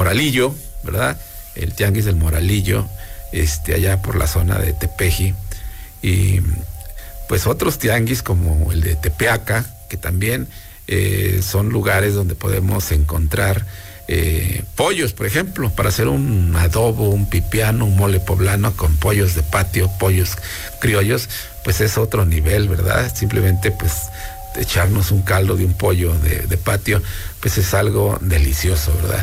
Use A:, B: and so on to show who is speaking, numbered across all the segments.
A: Moralillo, ¿verdad? El tianguis del Moralillo, allá por la zona de Tepeji, y pues otros tianguis como el de Tepeaca, que también son lugares donde podemos encontrar pollos, por ejemplo, para hacer un adobo, un pipiano, un mole poblano con pollos de patio, pollos criollos, pues es otro nivel, ¿verdad? Simplemente pues echarnos un caldo de un pollo de patio, pues es algo delicioso, ¿verdad?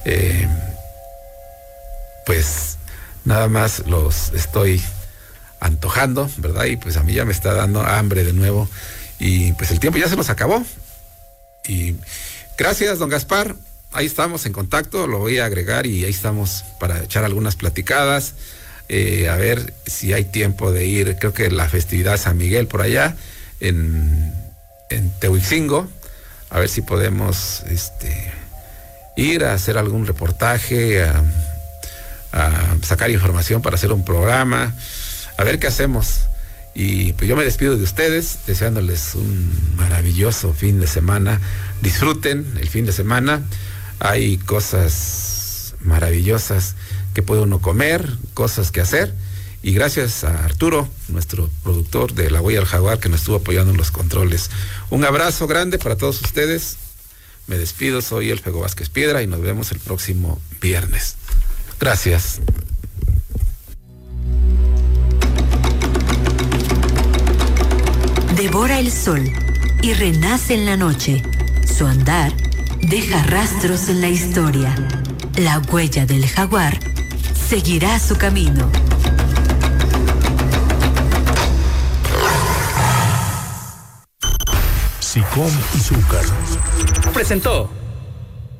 A: Pues nada más los estoy antojando, ¿verdad? Y pues a mí ya me está dando hambre de nuevo, y pues el tiempo ya se nos acabó. Y gracias, don Gaspar. Ahí estamos en contacto, lo voy a agregar y ahí estamos para echar algunas platicadas, a ver si hay tiempo de ir, creo que la festividad de San Miguel por allá, en Tehuicingo, a ver si podemos ir a hacer algún reportaje, a sacar información para hacer un programa, a ver qué hacemos. Y pues yo me despido de ustedes, deseándoles un maravilloso fin de semana. Disfruten el fin de semana. Hay cosas maravillosas que puede uno comer, cosas que hacer. Y gracias a Arturo, nuestro productor de La Huella del Jaguar, que nos estuvo apoyando en los controles. Un abrazo grande para todos ustedes. Me despido, soy Elfego Vázquez Piedra y nos vemos el próximo viernes. Gracias.
B: Devora el sol y renace en la noche. Su andar deja rastros en la historia. La huella del jaguar seguirá su camino.
C: Sicom y Zúcar
D: presentó